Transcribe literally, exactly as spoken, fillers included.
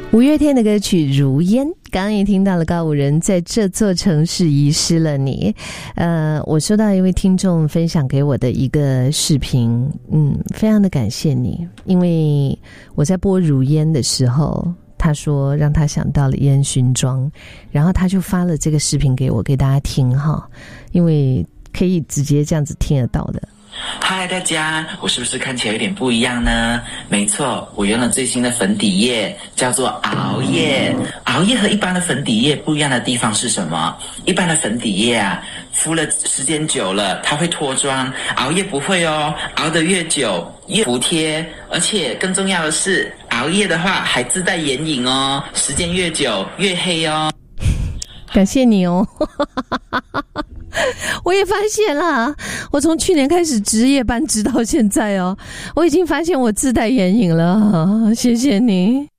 五月天的歌曲《如烟》，刚刚也听到了告五人在这座城市遗失了你。呃，我收到一位听众分享给我的一个视频，嗯，非常的感谢你，因为我在播《如烟》的时候，他说让他想到了烟熏妆，然后他就发了这个视频给我，给大家听哈，因为可以直接这样子听得到的。 嗨，大家，我是不是看起来有点不一样呢？没错，我用了最新的粉底液，叫做熬夜。熬夜和一般的粉底液不一样的地方是什么？一般的粉底液啊，敷了时间久了，它会脱妆，熬夜不会哦，熬得越久越服帖，而且更重要的是，熬夜的话还自带眼影哦，时间越久越黑哦。 感谢你哦。我也发现了，我从去年开始值夜班直到现在哦，我已经发现我自带眼影了，谢谢你。